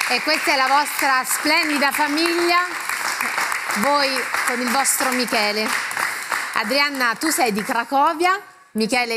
E questa è la vostra splendida famiglia, voi con il vostro Michele. Adrianna, tu sei di Cracovia, Michele